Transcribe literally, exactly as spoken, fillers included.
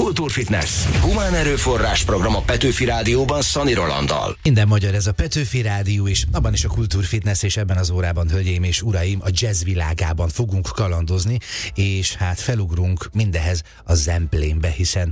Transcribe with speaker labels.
Speaker 1: Kultúrfitness. Humán erőforrás program a Petőfi Rádióban Szani Rolanddal.
Speaker 2: Minden magyar, ez a Petőfi Rádió is, abban is a Kultúrfitness, és ebben az órában, hölgyeim és uraim, a jazz világában fogunk kalandozni, és hát felugrunk mindehez a Zemplénbe, hiszen